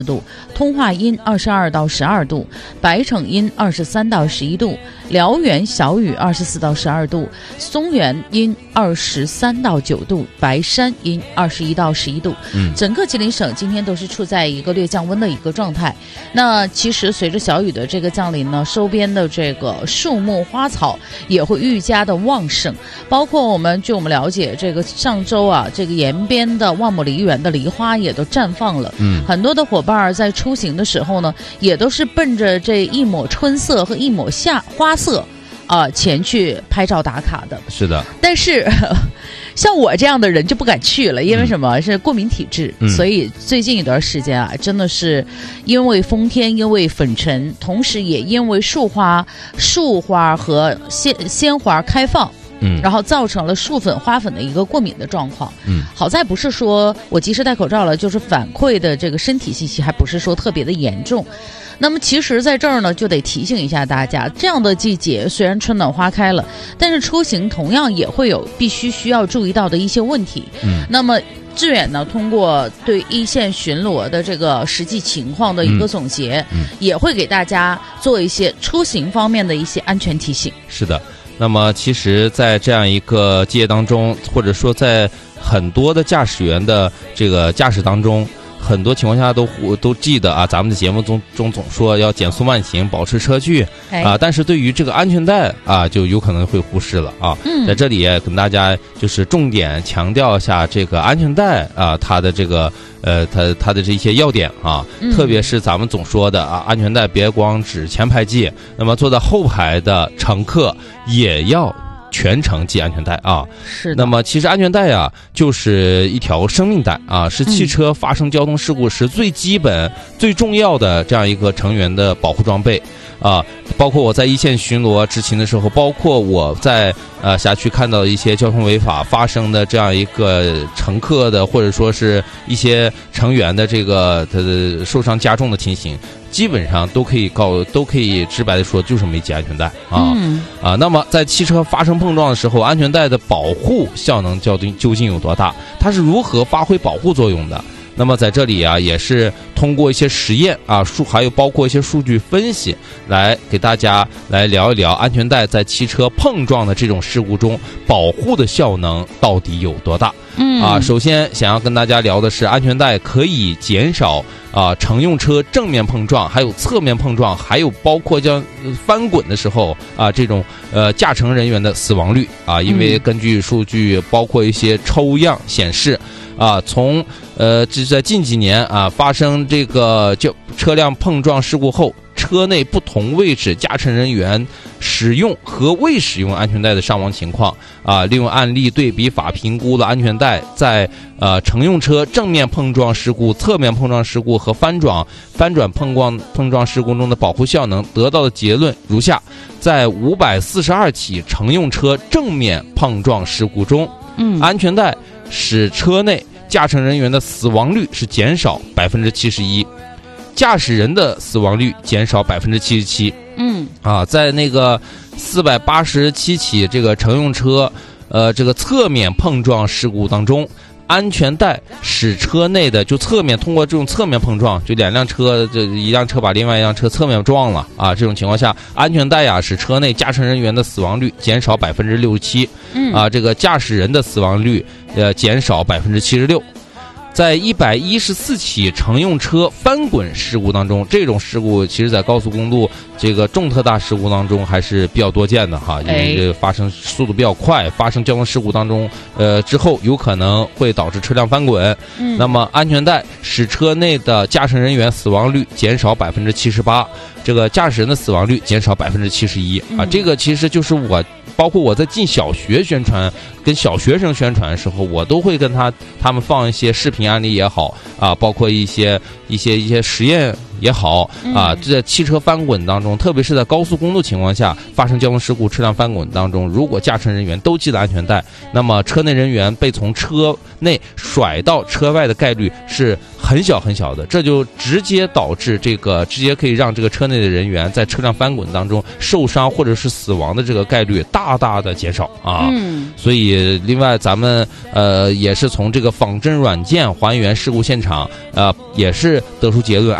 度，通化阴22到12度，白城阴23到11度，辽源小雨24到12度，松原阴23到9度，白山阴21到11度。整个吉林省今天都是处在一个略降温的一个状态。那其实随着小雨的这个降临呢，周边的这个树木花草也会愈加的旺盛，包括据我们了解，这个上周啊，这个延边的万亩梨园的梨花也都绽放了。很多的伙伴在出行的时候呢，也都是奔着这一抹春色和一抹花色前去拍照打卡的。 是的， 但是像我这样的人就不敢去了，因为什么？是过敏体质，所以最近一段时间啊，真的是因为风天，因为粉尘，同时也因为树花和鲜花开放。然后造成了树粉、花粉的一个过敏的状况。好在不是说我及时戴口罩了，就是反馈的这个身体信息还不是说特别的严重。那么其实在这儿呢，就得提醒一下大家，这样的季节虽然春暖花开了，但是出行同样也会有需要注意到的一些问题。那么志远呢，通过对一线巡逻的这个实际情况的一个总结，也会给大家做一些出行方面的一些安全提醒。 是的。那么其实在这样一个季节当中，或者说在很多的驾驶员的这个驾驶当中，很多情况下都记得啊，咱们的节目中总说要减速慢行，保持车距啊，但是对于这个安全带啊，就有可能会忽视了啊。在这里也跟大家就是重点强调一下这个安全带啊，它的这个它的这些要点啊，特别是咱们总说的啊，安全带别光指前排系，那么坐在后排的乘客也要全程系安全带啊。 是的。 那么其实安全带啊，就是一条生命带啊，是汽车发生交通事故时最基本、最重要的这样一个成员的保护装备啊。包括我在一线巡逻执勤的时候，包括我在辖区看到一些交通违法发生的这样一个乘客的，或者说是一些成员的这个他的受伤加重的情形，基本上都可以直白的说，就是没系安全带啊。那么在汽车发生碰撞的时候，安全带的保护效能究竟有多大？它是如何发挥保护作用的？那么在这里啊，也是通过一些实验啊，还有包括一些数据分析，来给大家来聊一聊安全带在汽车碰撞的这种事故中保护的效能到底有多大。首先想要跟大家聊的是，安全带可以减少乘用车正面碰撞，还有侧面碰撞，还有包括将翻滚的时候这种驾乘人员的死亡率啊，因为根据数据包括一些抽样显示从这在近几年发生这个车辆碰撞事故后，车内不同位置驾乘人员使用和未使用安全带的伤亡情况利用案例对比法评估了安全带在乘用车正面碰撞事故、侧面碰撞事故和翻转碰撞事故中的保护效能，得到的结论如下：在542起乘用车正面碰撞事故中，安全带使车内驾乘人员的死亡率是减少71%，驾驶人的死亡率减少77%。在那个487起这个乘用车这个侧面碰撞事故当中，安全带使车内的侧面通过这种侧面碰撞，就两辆车，一辆车把另外一辆车侧面撞了这种情况下，安全带使车内驾乘人员的死亡率减少67%，这个驾驶人的死亡率减少76%。在114起乘用车翻滚事故当中，这种事故其实在高速公路这个重特大事故当中还是比较多见的因为这个发生速度比较快，发生交通事故当中之后有可能会导致车辆翻滚。那么安全带使车内的驾乘人员死亡率减少78%，这个驾驶人的死亡率减少71%这个其实就是包括我在进小学宣传跟小学生宣传的时候，我都会跟他们放一些视频案例也好包括一些实验也好在汽车翻滚当中，特别是在高速公路情况下发生交通事故车辆翻滚当中，如果驾乘人员都系了安全带，那么车内人员被从车内甩到车外的概率是很小很小的，这就直接导致直接可以让这个车内的人员在车辆翻滚当中受伤或者是死亡的这个概率大大的减少啊。所以另外咱们也是从这个仿真软件还原事故现场，也是得出结论。